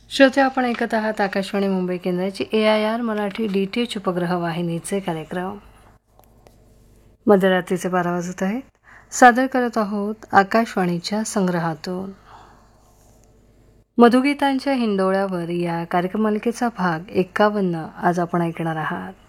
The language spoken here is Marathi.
श्रोते, आपण ऐकत आहात आकाशवाणी मुंबई केंद्राची AIR मराठी DTH उपग्रह वाहिनीचे कार्यक्रम. मध्यरात्रीचे 12 वाजत आहेत. सादर करत आहोत आकाशवाणीच्या संग्रहातून मधुगीतांच्या हिंडोळ्यावर या कार्यक्रममालिकेचा भाग 51 आज आपण ऐकणार आहात.